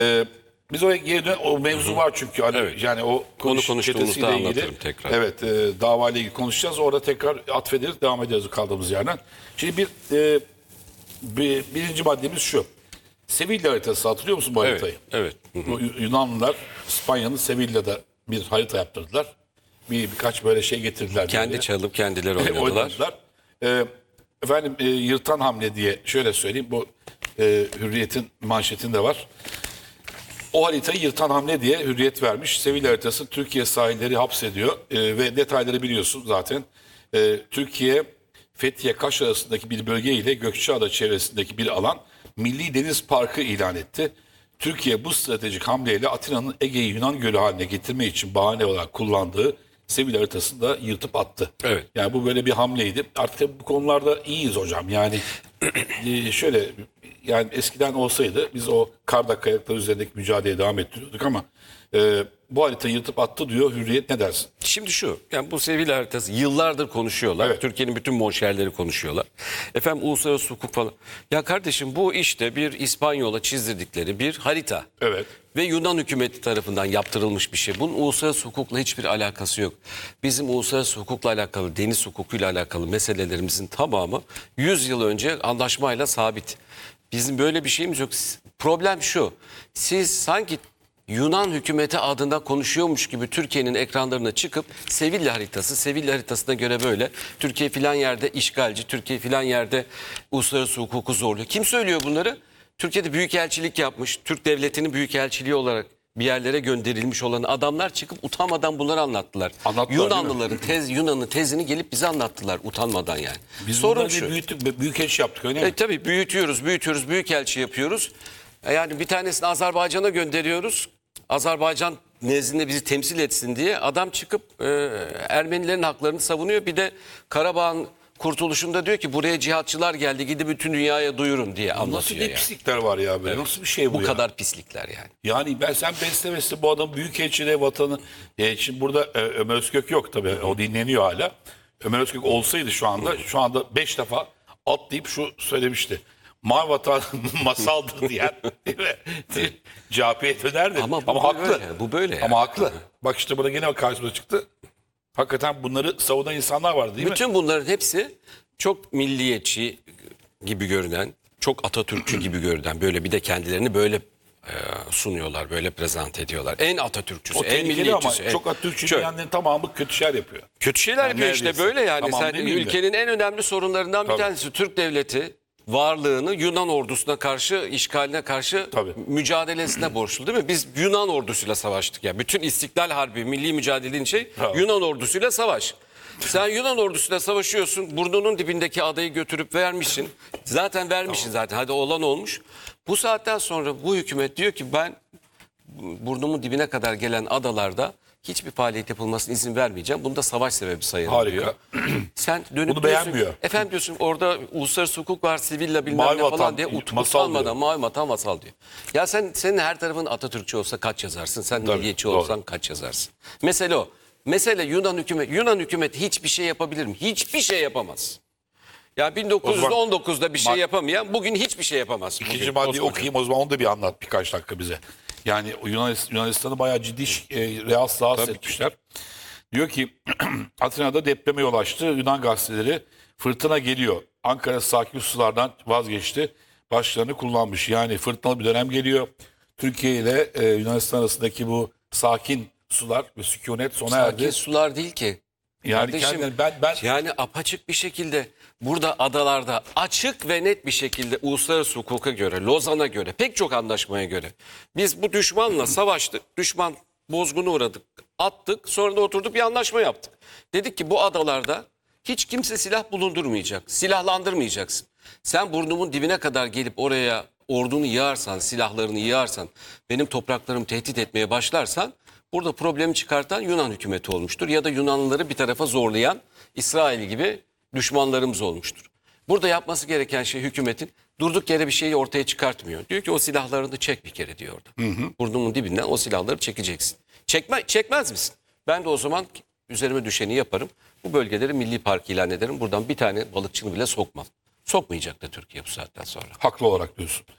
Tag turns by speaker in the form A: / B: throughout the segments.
A: Ee, Biz oraya geri dön, o mevzu var çünkü hani
B: Evet.
A: yani o
B: Onu konuştuğumuzda
A: çetesiyle
B: anlatırım tekrar.
A: Evet, davayla ilgili konuşacağız. Orada tekrar atfederiz, devam ederiz kaldığımız yerden. Şimdi birinci maddemiz şu. Sevilla haritası, hatırlıyor musun bu haritayı?
B: Evet.
A: Bu Yunanlılar İspanya'nın Sevilla'da bir harita yaptırdılar. Birkaç böyle şey getirdiler.
B: Kendi
A: böyle.
B: çalıp kendileri oynadılar.
A: Oynadılar. Efendim, yırtan hamle diye şöyle söyleyeyim. Bu Hürriyet'in manşetinde var. O haritayı yırtan hamle diye Hürriyet vermiş. Sevilla haritası Türkiye sahilleri hapsediyor. Ve detayları biliyorsun zaten. Türkiye, Fethiye, Kaş arasındaki bir bölge ile Gökçeada çevresindeki bir alan Milli Deniz Parkı ilan etti. Türkiye bu stratejik hamleyle Atina'nın Ege'yi Yunan Gölü haline getirme için bahane olarak kullandığı Sevilla haritasını da yırtıp attı.
B: Evet.
A: Yani bu böyle bir hamleydi. Artık bu konularda iyiyiz hocam. Yani şöyle, yani eskiden olsaydı biz o karda kayaklar üzerindeki mücadeleye devam ettiriyorduk ama bu haritayı yırtıp attı diyor Hürriyet, ne dersin?
B: Şimdi şu, yani bu Sevilla haritası yıllardır konuşuyorlar.
A: Evet.
B: Türkiye'nin bütün monşerleri konuşuyorlar. Efendim uluslararası hukuk falan. Ya kardeşim, bu işte bir İspanyola çizdirdikleri bir harita.
A: Evet.
B: Ve Yunan hükümeti tarafından yaptırılmış bir şey. Bunun uluslararası hukukla hiçbir alakası yok. Bizim uluslararası hukukla alakalı, deniz hukukuyla alakalı meselelerimizin tamamı 100 yıl önce anlaşmayla sabit. Bizim böyle bir şeyimiz yok. Problem şu, siz sanki Yunan hükümeti adına konuşuyormuş gibi Türkiye'nin ekranlarına çıkıp Sevilla haritasına göre böyle Türkiye filan yerde işgalci, Türkiye filan yerde uluslararası hukuku zorluyor. Kim söylüyor bunları? Türkiye'de büyükelçilik yapmış, Türk devletinin büyükelçiliği olarak bir yerlere gönderilmiş olan adamlar çıkıp utanmadan bunları anlattılar.
A: Anlattılar,
B: Yunanlıların Yunan'ın tezini gelip bize anlattılar utanmadan yani.
A: Biz
B: Sorun
A: bunları
B: şu.
A: büyüttük, büyükelçi yaptık, öyle mi?
B: Tabii büyütüyoruz, büyükelçi yapıyoruz. Yani bir tanesini Azerbaycan'a gönderiyoruz. Azerbaycan nezdinde bizi temsil etsin diye adam çıkıp Ermenilerin haklarını savunuyor. Bir de Karabağ'ın kurtuluşunda diyor ki buraya cihatçılar geldi, gidip bütün dünyaya duyurun diye
A: Nasıl
B: anlatıyor
A: bir
B: yani.
A: pislikler var ya böyle? Nasıl bir şey bu
B: Bu
A: ya?
B: kadar pislikler yani.
A: Yani sen besle bu adam büyükelçiliğe vatanı. Şimdi burada Ömer Özkök yok tabii. O dinleniyor hala. Ömer Özkök olsaydı şu anda 5 defa atlayıp şu söylemişti. Mavi vatan masaldır diyen, değil mi? CHP'ye dönerdi.
B: Ama bu
A: haklı.
B: böyle, bu böyle yani.
A: Ama haklı. Bak işte burada gene karşımıza çıktı. Hakikaten bunları savunan insanlar vardı, değil mi?
B: Bütün bunların hepsi çok milliyetçi gibi görünen, çok Atatürkçü gibi görünen, böyle bir de kendilerini böyle sunuyorlar, böyle prezent ediyorlar. En Atatürkçüsü,
A: O
B: en
A: tehlikeli
B: milliyetçisi.
A: ama çok Atatürkçü
B: Şöyle.
A: diyenlerin tamamı kötü şeyler yapıyor.
B: Kötü şeyler yapıyor işte
A: neredeyse.
B: böyle yani.
A: Tamam
B: Sen
A: demeyeyim de.
B: ülkenin en önemli sorunlarından bir
A: Tabii.
B: tanesi Türk devleti varlığını Yunan ordusuna karşı, işgaline karşı
A: Tabii.
B: mücadelesine borçlu, değil mi? Biz Yunan ordusuyla savaştık ya. Bütün İstiklal Harbi, milli mücadelenin
A: Tabii.
B: Yunan ordusuyla savaş. Sen Yunan ordusuyla savaşıyorsun. Burnunun dibindeki adayı götürüp vermişsin. Zaten vermişsin zaten. Hadi olan olmuş. Bu saatten sonra bu hükümet diyor ki ben burnumun dibine kadar gelen adalarda hiçbir faaliyet yapılmasına izin vermeyeceğim. Bunu da savaş sebebi sayarım
A: Harika.
B: diyor. Sen dönüp
A: Bunu
B: diyorsun,
A: beğenmiyor.
B: efendim diyorsun orada uluslararası hukuk var, Sevilla bilmem
A: Mavi
B: ne
A: vatan,
B: falan diye
A: masal
B: utanmadan
A: diyor.
B: mavi vatan masal diyor. Ya senin her tarafın Atatürkçü olsa kaç yazarsın? Sen
A: Tabii,
B: milliyetçi
A: doğru.
B: olsan kaç yazarsın? Mesele o. Mesele Yunan hükümeti hiçbir şey yapabilir mi? Hiçbir şey yapamaz. Ya 1919'da bir şey yapamayan bugün hiçbir şey yapamaz.
A: İkinci
B: Bugün
A: maddeyi
B: koskoca.
A: okuyayım o zaman, onu da bir anlat birkaç dakika bize. Yani Yunanistan'ı bayağı ciddi rahatsız etmişler. Diyor ki Atina'da depreme yol açtı. Yunan gazeteleri fırtına geliyor. Ankara sakin sulardan vazgeçti. Başlarını kullanmış. Yani fırtınalı bir dönem geliyor. Türkiye ile Yunanistan arasındaki bu sakin sular ve sükunet sona
B: Sakin
A: erdi.
B: sular değil ki.
A: Yani
B: Kardeşim,
A: kendileri ben
B: yani apaçık bir şekilde burada adalarda açık ve net bir şekilde uluslararası hukuka göre, Lozan'a göre, pek çok anlaşmaya göre biz bu düşmanla savaştık. Düşman bozguna uğradık, attık. Sonra da oturduk bir anlaşma yaptık. Dedik ki bu adalarda hiç kimse silah bulundurmayacak, silahlandırmayacaksın. Sen burnumun dibine kadar gelip oraya ordunu yığarsan, silahlarını yığarsan, benim topraklarımı tehdit etmeye başlarsan burada problemi çıkartan Yunan hükümeti olmuştur. Ya da Yunanlıları bir tarafa zorlayan İsrail gibi düşmanlarımız olmuştur. Burada yapması gereken şey hükümetin durduk yere bir şeyi ortaya çıkartmıyor. Diyor ki o silahlarını çek bir kere diyor orada. Burnumun dibinden o silahları çekeceksin. Çekmez misin? Ben de o zaman üzerime düşeni yaparım. Bu bölgeleri milli park ilan ederim. Buradan bir tane balıkçını bile sokmam. Sokmayacak da Türkiye bu saatten sonra.
A: haklı olarak diyorsun.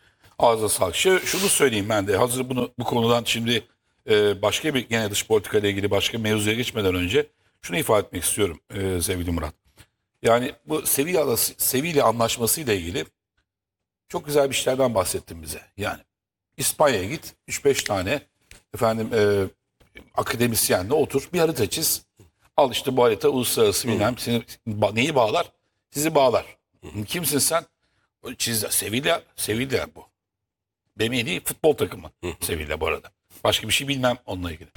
A: Ağzına sağlık. Şunu söyleyeyim ben de. Hazır bu konudan şimdi başka bir gene dış politika ile ilgili başka bir mevzuya geçmeden önce şunu ifade etmek istiyorum sevgili Murat. Yani bu Sevilla Anlaşması ile ilgili çok güzel bir işlerden bahsettin bize. Yani İspanya'ya git 3-5 tane efendim akademisyenle otur bir harita çiz. Al işte bu harita uluslararası bilmem seni neyi bağlar? Sizi bağlar. Kimsin sen? Çiz Sevilla bu. Benim en iyi futbol takımı Sevilla bu arada. Başka bir şey bilmem onunla ilgili.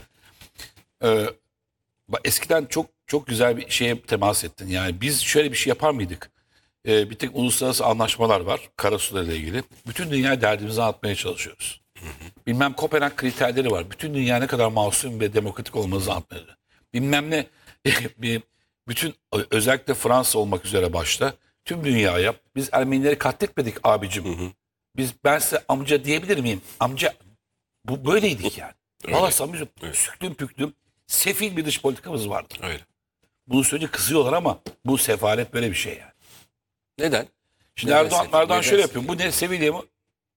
A: Eskiden çok güzel bir şeye temas ettin. Yani biz şöyle bir şey yapar mıydık? Bir tek uluslararası anlaşmalar var karasularla ilgili. Bütün dünya derdimizi anlatmaya çalışıyoruz. Bilmem Kopenhag kriterleri var. Bütün dünya ne kadar masum ve demokratik olmanızı anlatmaya. Bilmem ne bütün özellikle Fransa olmak üzere başta tüm dünyaya biz Ermenileri katletmedik abicim. Ben size amca diyebilir miyim? Amca bu böyleydik yani. Valla samimi süklüm püklüm sefil bir dış politikamız vardı.
B: Öyle.
A: Bunu söyleyince kızıyorlar ama bu sefalet böyle bir şey yani.
B: Neden?
A: Şimdi Erdoğan şöyle yapıyor. Bu ne Sevilla mı?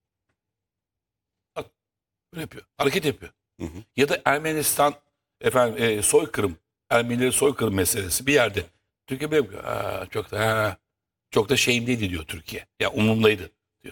A: Bak böyle yapıyor. Hareket yapıyor. Ya da Ermenistan soykırım, Ermenileri soykırım meselesi bir yerde. Türkiye böyle yapıyor. Çok da şeyimdeydi diyor Türkiye. Ya umurumdaydı diyor.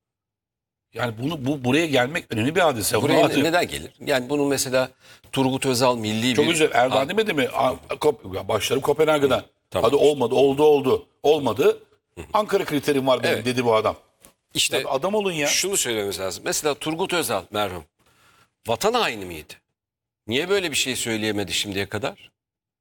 A: Yani buraya gelmek önemli bir hadise.
B: Buraya neden gelir? Yani bunu mesela Turgut Özal milli
A: çok
B: bir...
A: güzel. Erdoğan demedi mi? Başlarım Kopenhag'dan.
B: Tamam.
A: Hadi oldu. Olmadı. Ankara kriterim var benim dedi bu adam.
B: İşte
A: Tabii adam olun ya.
B: şunu söylememiz lazım. Mesela Turgut Özal merhum vatan haini miydi? Niye böyle bir şey söyleyemedi şimdiye kadar?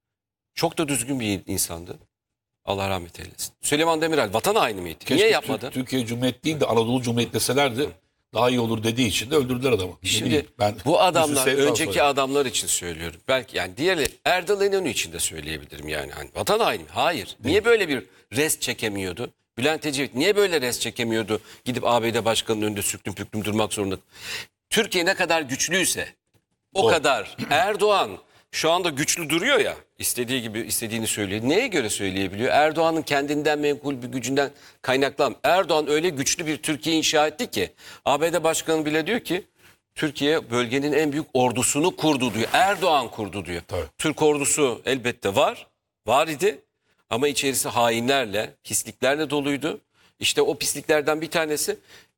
B: Çok da düzgün bir insandı. Allah rahmet eylesin. Süleyman Demirel vatan haini miydi?
A: Keşke
B: Niye yapmadı?
A: Türkiye Cumhuriyeti değil de Anadolu Cumhuriyeti deselerdi daha iyi olur dediği için de öldürdüler adamı.
B: Şimdi bu adamlar önceki adamlar için söylüyorum. Belki yani diğerleri Erdal İnönü için de söyleyebilirim yani. Hani vatan haini mi? Hayır. Niye böyle bir rest çekemiyordu? Bülent Ecevit niye böyle rest çekemiyordu? Gidip ABD başkanının önünde süklüm püklüm durmak zorunda. Türkiye ne kadar güçlüyse o kadar Erdoğan şu anda güçlü duruyor ya, istediği gibi istediğini söylüyor. Neye göre söyleyebiliyor? Erdoğan'ın kendinden menkul bir gücünden kaynaklan. Erdoğan öyle güçlü bir Türkiye inşa etti ki ABD Başkanı bile diyor ki Türkiye bölgenin en büyük ordusunu kurdu diyor. Erdoğan kurdu diyor.
A: Tabii.
B: Türk ordusu elbette var idi ama içerisi hainlerle, pisliklerle doluydu. İşte o pisliklerden bir tanesi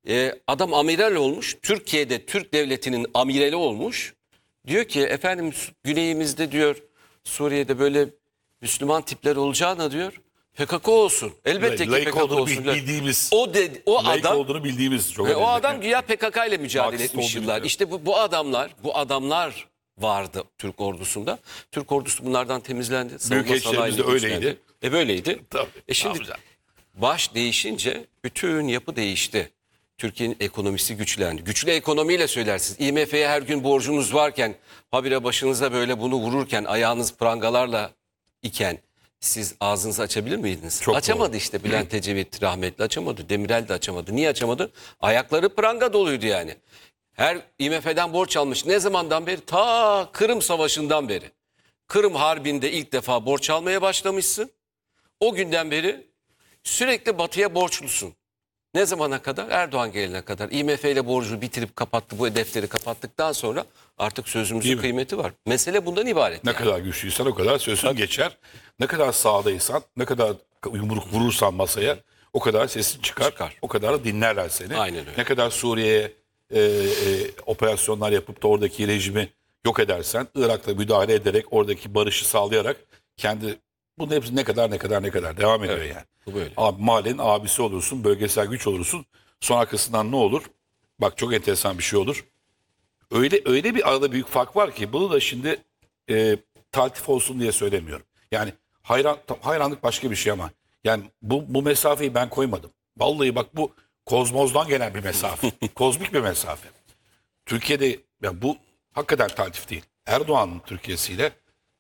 B: adam amiral olmuş. Türkiye'de Türk devletinin amirali olmuş. Diyor ki efendim güneyimizde diyor Suriye'de böyle Müslüman tipler olacağına diyor PKK olsun. Elbette ki PKK olsun.
A: Bildiğimiz.
B: O
A: Laik
B: adam
A: olduğunu bildiğimiz çok
B: o adam güya PKK ile mücadele
A: Marksist
B: etmiş
A: olduğunu
B: yıllar.
A: biliyor.
B: İşte bu adamlar vardı Türk ordusunda. Türk ordusu bunlardan temizlendi. Savunma
A: Büyükelçilerimiz de
B: sanayini
A: öyleydi.
B: güçlendi. Böyleydi.
A: Tabii.
B: Şimdi baş değişince bütün yapı değişti. Türkiye'nin ekonomisi güçlendi. Güçlü ekonomiyle söylersiniz. IMF'ye her gün borcunuz varken, habire başınıza böyle bunu vururken, ayağınız prangalarla iken siz ağzınızı açabilir miydiniz?
A: Çok
B: açamadı
A: doğru.
B: işte Bülent Ecevit rahmetli açamadı. Demirel de açamadı. Niye açamadı? Ayakları pranga doluydu yani. Her IMF'den borç almış. Ne zamandan beri? Ta Kırım Savaşı'ndan beri. Kırım Harbi'nde ilk defa borç almaya başlamışsın. O günden beri sürekli batıya borçlusun. Ne zamana kadar? Erdoğan gelene kadar. IMF ile borcu bitirip kapattı, bu defteri kapattıktan sonra artık sözümüzün kıymeti var. Mesele bundan ibaret.
A: Ne
B: yani.
A: kadar güçlüysen o kadar sözün geçer. Ne kadar sağdaysan, ne kadar yumruk vurursan masaya o kadar sesin çıkar. O kadar da dinlerler seni.
B: Aynen öyle.
A: Ne kadar Suriye'ye operasyonlar yapıp da oradaki rejimi yok edersen, Irak'ta müdahale ederek oradaki barışı sağlayarak bunun hepsi ne kadar devam ediyor yani.
B: Bu böyle.
A: Mahallenin abisi olursun, bölgesel güç olursun. Son arkasından ne olur? Bak çok enteresan bir şey olur. Öyle bir arada büyük fark var ki bunu da şimdi taltif olsun diye söylemiyorum. Yani hayranlık başka bir şey ama yani bu mesafeyi ben koymadım. Vallahi bak bu kozmozdan gelen bir mesafe. Kozmik bir mesafe. Türkiye'de yani bu hakikaten taltif değil. Erdoğan'ın Türkiye'siyle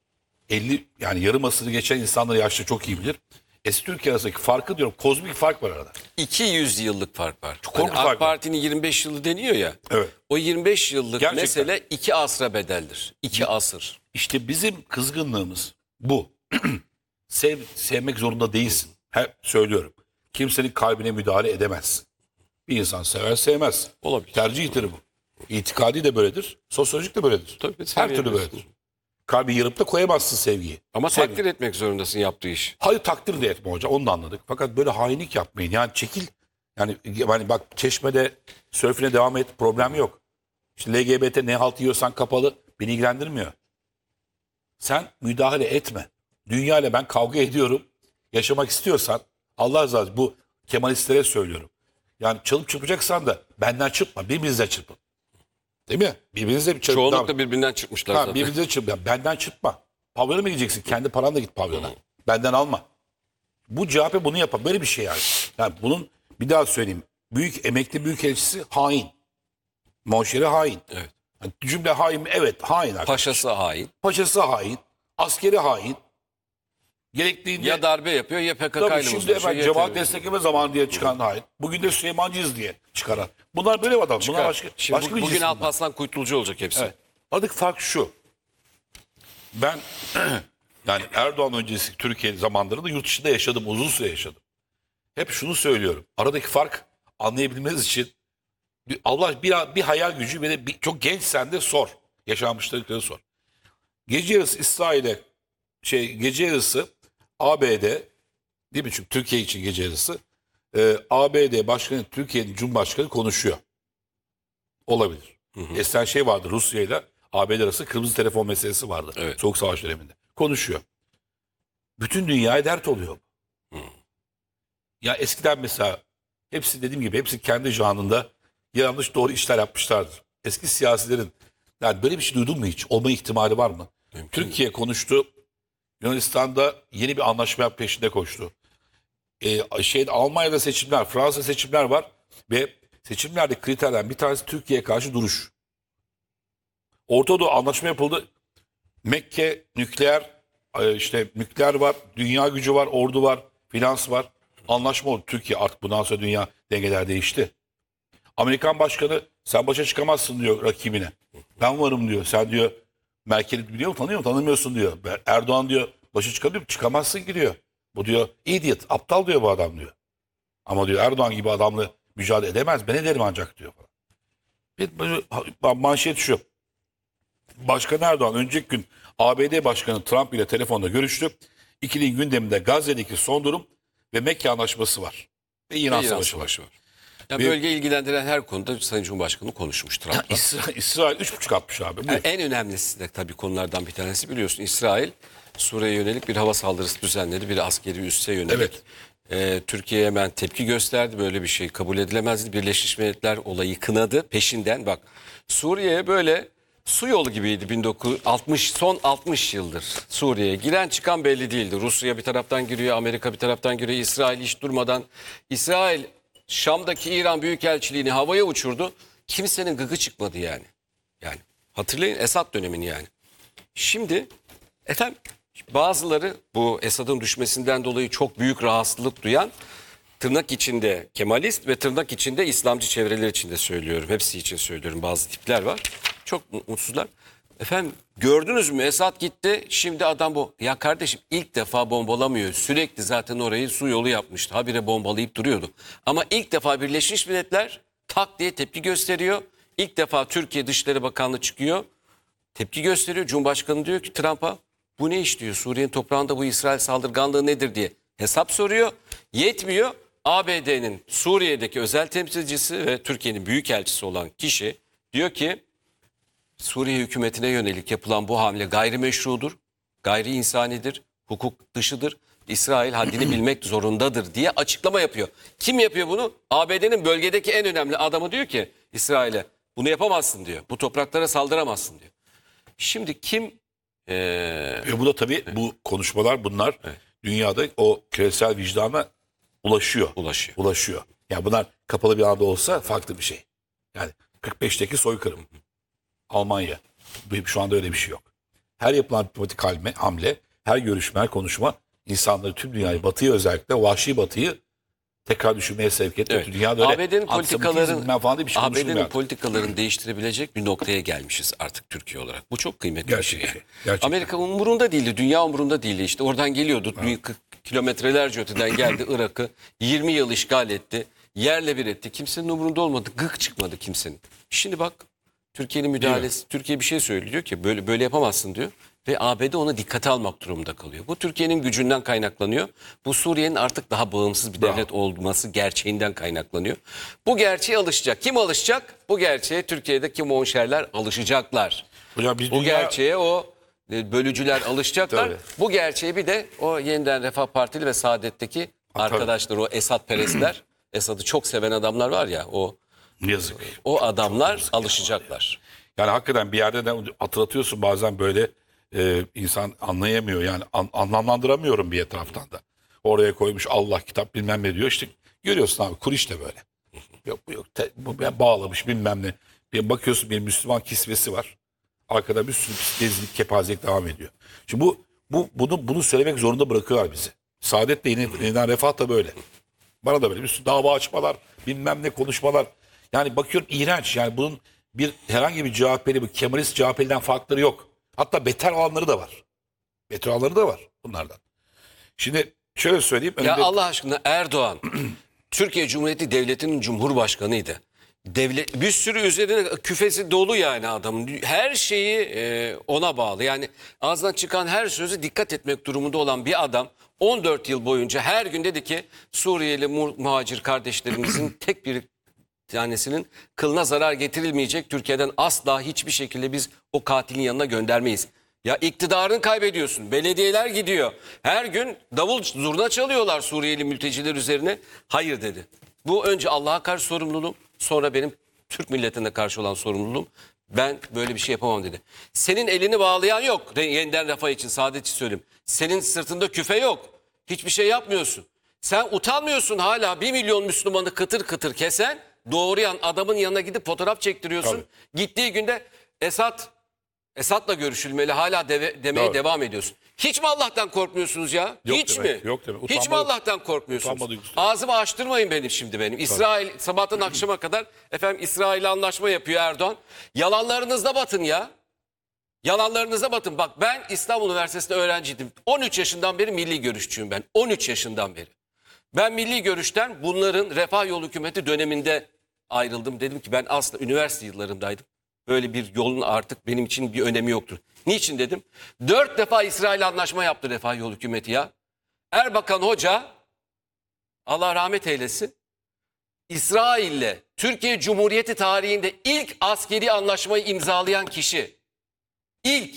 A: 50 yani yarım asırı geçen insanları yaşta çok iyi bilir. Eski Türkiye arasındaki farkı diyorum. Kozmik fark var arada.
B: 200 yıllık fark var.
A: Çok korkunç
B: AK
A: fark var.
B: Parti'nin 25 yılı deniyor ya.
A: Evet.
B: O 25 yıllık
A: Gerçekten.
B: mesele 2 asra bedeldir. 2 asır.
A: İşte bizim kızgınlığımız bu. Sevmek zorunda değilsin. Hep söylüyorum. Kimsenin kalbine müdahale edemezsin. Bir insan sever sevmez.
B: Olabilir.
A: Tercihtir bu. İtikadi de böyledir. Sosyolojik de böyledir.
B: Tabii,
A: Her
B: seviyebilirsin.
A: türlü böyledir. Kalbi yarıp da koyamazsın sevgiyi.
B: Ama
A: Sevgi.
B: takdir etmek zorundasın yaptığı iş.
A: Hayır, takdir de etme hocam, onu da anladık. Fakat böyle hainlik yapmayın. Yani çekil. Yani bak, Çeşme'de sörfüne devam et, problem yok. İşte LGBT ne halt yiyorsan kapalı, beni ilgilendirmiyor. Sen müdahale etme. Dünya ile ben kavga ediyorum. Yaşamak istiyorsan Allah razı olsun, bu Kemalistlere söylüyorum. Yani çalıp çırpacaksan da benden çırpma, birbirinizle çırpın. Değil mi? Birbirinizle bir çırpın.
B: Çoğunlukla birbirinden çıkmışlar zaten.
A: Birbirinize çırpın. Yani benden çırpma. Pavyona mı gideceksin? Kendi paranla git pavyona. Benden alma. Bu CHP bunu yapar. Böyle bir şey yani. Yani bunun, bir daha söyleyeyim. Emekli büyükelçisi hain. Monşeri hain.
B: Evet.
A: Yani cümle hain mi? Evet, hain arkadaşlar.
B: Paşası hain.
A: Paşası hain. Askeri hain. Gerektiğinde
B: Ya darbe yapıyor ya PKK ile
A: tabii şimdi
B: uzlaşıyor.
A: efendim
B: ya
A: cemaat
B: terör.
A: destekleme zamanı diye çıkan hain. Bugün de Süleymancıyız diye çıkaran. Bunlar böyle adam. Bunlar başka
B: Şimdi
A: bir
B: bugün
A: cisim bunlar.
B: Alparslan Kuytulcu olacak hepsi.
A: Evet. Aradaki fark şu. Ben yani Erdoğan öncesi Türkiye zamanlarında yurt dışında yaşadım. Uzun süre yaşadım. Hep şunu söylüyorum. Aradaki fark anlayabilmeniz için Allah bir hayal gücü ve de çok gençsen de sor. Yaşanmışlıkları sor. Gece yarısı İsrail'e gece yarısı ABD, değil mi? Çünkü Türkiye için gece yarısı. ABD Başkanı, Türkiye'nin Cumhurbaşkanı konuşuyor. Olabilir. Eskiden şey vardı, Rusya ile ABD arası kırmızı telefon meselesi vardı.
B: Evet.
A: Soğuk Savaş döneminde. Konuşuyor. Bütün dünyaya dert oluyor. Ya eskiden mesela hepsi, dediğim gibi, hepsi kendi janrında yanlış doğru işler yapmışlardır. Eski siyasilerin yani böyle bir şey duydun mu hiç? Olma ihtimali var mı? Türkiye konuştu. Yunanistan'da yeni bir anlaşma peşinde koştu. Almanya'da seçimler, Fransa seçimler var ve seçimlerdeki kriterlerden bir tanesi Türkiye'ye karşı duruş. Orta Doğu anlaşma yapıldı. Mekke nükleer, işte nükleer var, dünya gücü var, ordu var, finans var. Anlaşma oldu. Türkiye artık bundan sonra dünya dengeler değişti. Amerikan başkanı sen başa çıkamazsın diyor rakibine. Ben varım diyor. Sen diyor Merkel'i biliyor musun? Tanıyor musun? Tanımıyorsun diyor. Erdoğan diyor başa çıkabiliyor musun? Çıkamazsın ki diyor. Bu diyor idiot, aptal diyor bu adam diyor. Ama diyor Erdoğan gibi adamla mücadele edemez. Ben ederim ancak diyor falan. Bir manşet şu. Başkan Erdoğan önceki gün ABD Başkanı Trump ile telefonda görüştü. İkilinin gündeminde Gazze'deki son durum ve Mekke Anlaşması var. Ve İran Savaşı var.
B: Ya
A: Bir-
B: bölgeyi ilgilendiren her konuda Sayın Cumhurbaşkanı konuşmuş Trump'la.
A: İsrail 3,5 atmış abi. Buyur.
B: En önemlisi de tabii konulardan bir tanesi, biliyorsun İsrail Suriye'ye yönelik bir hava saldırısı düzenledi. Bir askeri üsse yönelik. Türkiye hemen tepki gösterdi. Böyle bir şey kabul edilemezdi. Birleşmiş Milletler olayı kınadı. Peşinden bak, Suriye'ye böyle su yolu gibiydi 1960, son 60 yıldır Suriye'ye. Giren çıkan belli değildi. Rusya bir taraftan giriyor, Amerika bir taraftan giriyor. İsrail hiç durmadan. İsrail Şam'daki İran Büyükelçiliğini havaya uçurdu. Kimsenin gıkı çıkmadı yani. Yani hatırlayın Esad dönemini yani. Şimdi efendim bazıları bu Esad'ın düşmesinden dolayı çok büyük rahatsızlık duyan, tırnak içinde Kemalist ve tırnak içinde İslamcı çevreler içinde söylüyorum. Hepsi için söylüyorum, bazı tipler var. Çok mutsuzlar. Efendim gördünüz mü, Esad gitti, şimdi adam bu. Ya kardeşim, ilk defa bombalamıyor. Sürekli zaten orayı su yolu yapmıştı. Habire bombalayıp duruyordu. Ama ilk defa Birleşmiş Milletler tak diye tepki gösteriyor. İlk defa Türkiye Dışişleri Bakanlığı çıkıyor. Tepki gösteriyor. Cumhurbaşkanı diyor ki Trump'a, bu ne iş diyor, Suriye'nin toprağında bu İsrail saldırganlığı nedir diye hesap soruyor. Yetmiyor. ABD'nin Suriye'deki özel temsilcisi ve Türkiye'nin büyükelçisi olan kişi diyor ki Suriye hükümetine yönelik yapılan bu hamle gayrimeşrudur, gayri insanidir, hukuk dışıdır. İsrail haddini bilmek zorundadır diye açıklama yapıyor. Kim yapıyor bunu? ABD'nin bölgedeki en önemli adamı diyor ki İsrail'e bunu yapamazsın diyor. Bu topraklara saldıramazsın diyor. Şimdi kim
A: Bu da tabii bu konuşmalar bunlar dünyada o küresel vicdana ulaşıyor. Ulaşıyor. Yani bunlar kapalı bir anda olsa farklı bir şey. Yani 45'teki soykırım. Almanya. Şu anda öyle bir şey yok. Her yapılan diplomatik hamle, her görüşme, her konuşma insanları, tüm dünyayı, Batı'yı, özellikle vahşi Batı'yı tekrar düşünmeye sevk etti.
B: Evet.
A: Dünyada öyle
B: ABD'nin politikaların
A: falan diye bir şey konuşulmuyor artık.
B: politikalarını değiştirebilecek bir noktaya gelmişiz artık Türkiye olarak. Bu çok kıymetli
A: Gerçek
B: bir
A: bir
B: şey.
A: şey. Gerçekten.
B: Amerika umurunda değildi, dünya umurunda değildi. İşte oradan geliyordu. Kilometrelerce öteden geldi Irak'ı 20 yıl işgal etti. Yerle bir etti. Kimsenin umurunda olmadı. Gık çıkmadı kimsenin. Şimdi bak Türkiye'nin müdahalesi. Türkiye bir şey söylüyor ki böyle yapamazsın diyor. Ve ABD ona dikkate almak durumunda kalıyor. Bu Türkiye'nin gücünden kaynaklanıyor. Bu Suriye'nin artık daha bağımsız bir devlet olması gerçeğinden kaynaklanıyor. Bu gerçeğe alışacak. Kim alışacak? Bu gerçeğe Türkiye'deki monşerler alışacaklar.
A: Hocam biz
B: Bu gerçeğe o bölücüler alışacaklar.
A: Tabii.
B: Bu gerçeği bir de o Yeniden Refah Partili ve Saadet'teki arkadaşlar, o Esad perestler, Esad'ı çok seven adamlar var ya,
A: yazık.
B: o adamlar alışacaklar.
A: Yani hakikaten bir yerde de hatırlatıyorsun bazen böyle insan anlayamıyor. Yani anlamlandıramıyorum bir etraftan da. Oraya koymuş Allah kitap bilmem ne diyor. İşte görüyorsun abi kur işte böyle. Yok bu yok. Bu bağlamış bilmem ne. Bir bakıyorsun bir Müslüman kisvesi var. Arkada bir sürü gezlik, kepazelik devam ediyor. Şimdi bunu söylemek zorunda bırakıyorlar bizi. Saadet de yeniden refah da böyle. Bana da böyle bir sürü dava açmalar, bilmem ne konuşmalar. Yani bakıyorum iğrenç. Yani bunun herhangi bir CHP'li, bu Kemalist CHP'liden farkları yok. Hatta beter olanları da var. Beter olanları da var bunlardan. Şimdi şöyle söyleyeyim.
B: Ya Allah aşkına Erdoğan Türkiye Cumhuriyeti Devleti'nin Cumhurbaşkanıydı. Devlet bir sürü üzerine küfesi dolu yani adamın. Her şeyi ona bağlı. Yani ağzından çıkan her sözü dikkat etmek durumunda olan bir adam 14 yıl boyunca her gün dedi ki Suriyeli muhacir kardeşlerimizin tek bir tanesinin kılına zarar getirilmeyecek. Türkiye'den asla hiçbir şekilde biz o katilin yanına göndermeyiz. Ya iktidarını kaybediyorsun. Belediyeler gidiyor. Her gün davul zurna çalıyorlar Suriyeli mülteciler üzerine. Hayır dedi. Bu önce Allah'a karşı sorumluluğum, sonra benim Türk milletine karşı olan sorumluluğum. Ben böyle bir şey yapamam dedi. Senin elini bağlayan yok. Yeniden refah için Saadet'i söyleyeyim. Senin sırtında küfe yok. Hiçbir şey yapmıyorsun. Sen utanmıyorsun hala 1 milyon Müslümanı kıtır kıtır kesen, doğrayan adamın yanına gidip fotoğraf çektiriyorsun.
A: Tabii.
B: Gittiği günde Esad'la görüşülmeli hala demeye
A: Doğru.
B: devam ediyorsun. Hiç mi Allah'tan korkmuyorsunuz ya?
A: Yok
B: Hiç
A: demek,
B: mi?
A: yok demek.
B: Hiç mi Allah'tan korkmuyorsunuz?
A: Utanma duygusu.
B: Ağzımı açtırmayın benim. İsrail sabahtan akşama kadar efendim İsrail'le anlaşma yapıyor Erdoğan. Yalanlarınızda batın ya. Yalanlarınıza batın. Bak ben İstanbul Üniversitesi'nde öğrenciydim. 13 yaşından beri milli görüşçüyüm ben. 13 yaşından beri. Ben milli görüşten bunların Refah Yolu hükümeti döneminde ayrıldım. Dedim ki ben aslında üniversite yıllarımdaydım. Böyle bir yolun artık benim için bir önemi yoktur. Niçin dedim? 4 defa İsrail anlaşma yaptı Refah Yolu hükümeti ya. Erbakan Hoca, Allah rahmet eylesin, İsrail'le Türkiye Cumhuriyeti tarihinde ilk askeri anlaşmayı imzalayan kişi. İlk.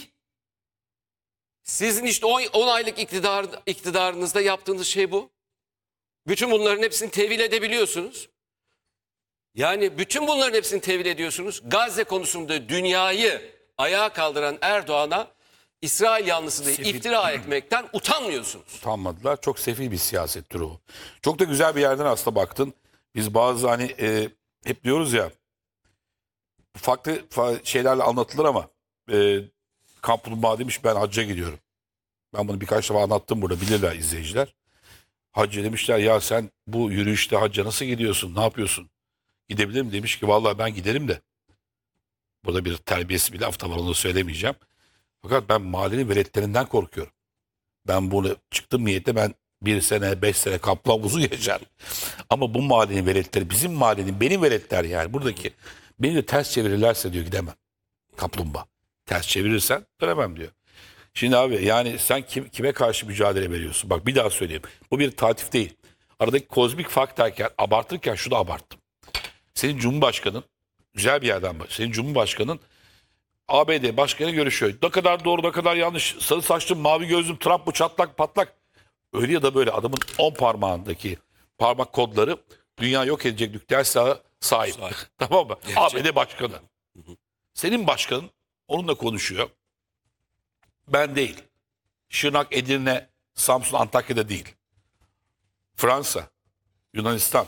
B: Sizin işte 10 aylık iktidarınızda yaptığınız şey bu. Bütün bunların hepsini tevil edebiliyorsunuz. Yani bütün bunların hepsini tevil ediyorsunuz. Gazze konusunda dünyayı ayağa kaldıran Erdoğan'a İsrail yanlısı diye iftira etmekten utanmıyorsunuz.
A: Utanmadılar. Çok sefil bir siyaset türü o. Çok da güzel bir yerden aslında baktın. Biz bazı hani hep diyoruz ya farklı şeylerle anlatılır ama Kaplumbağa demiş ben hacca gidiyorum. Ben bunu birkaç defa anlattım burada bilirler izleyiciler. Hacca demişler ya sen bu yürüyüşte hacca nasıl gidiyorsun ne yapıyorsun? Gidebilir mi? Demiş ki vallahi ben giderim de. Burada bir terbiyesi bir laf da var onu söylemeyeceğim. Fakat ben mahallenin veletlerinden korkuyorum. Ben bunu çıktım niyette ben 1 sene 5 sene kaplan buzu yaşarım. Ama bu mahallenin veletleri bizim mahallenin benim veletler yani buradaki beni de ters çevirirlerse diyor gidemem. Kaplumbağa. Ters çevirirsen dönemem diyor. Şimdi abi yani sen kime karşı mücadele veriyorsun? Bak bir daha söyleyeyim. Bu bir tatif değil. Aradaki kozmik fark derken abartırken şunu abarttım. Senin Cumhurbaşkanın güzel bir yerden bak. Senin Cumhurbaşkanın ABD başkanı görüşüyor. Ne kadar doğru ne kadar yanlış. Sarı saçlım mavi gözlüm Trump bu çatlak patlak. Öyle ya da böyle adamın 10 parmağındaki parmak kodları dünya yok edecek nükleer silaha sahip. Tamam mı? ABD başkanı. Senin başkanın onunla konuşuyor. Ben değil. Şırnak, Edirne, Samsun, Antakya'da değil. Fransa, Yunanistan,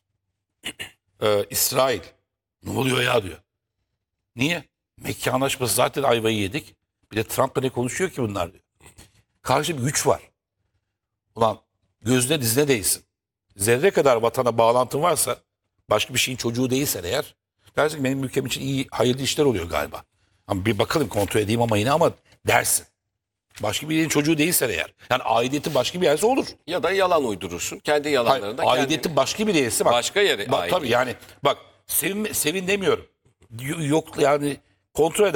A: İsrail. Ne oluyor ya diyor. Niye? Mekke Anlaşması zaten ayvayı yedik. Bir de Trump'la ne konuşuyor ki bunlar diyor. Karşı bir güç var. Ulan gözüne dizine değsin. Zerre kadar vatana bağlantın varsa başka bir şeyin çocuğu değilsen eğer dersin ki benim ülkem için iyi hayırlı işler oluyor galiba. Ama bir bakalım kontrol edeyim ama yine ama dersin. Başka birinin çocuğu değilse eğer. Yani aidiyeti başka bir yerse olur.
B: Ya da yalan uydurursun. Kendi yalanlarını da
A: Aidiyeti başka bir yerse bak.
B: Başka yere ait.
A: Tabii yani bak sevin demiyorum. Yok yani kontrol eder.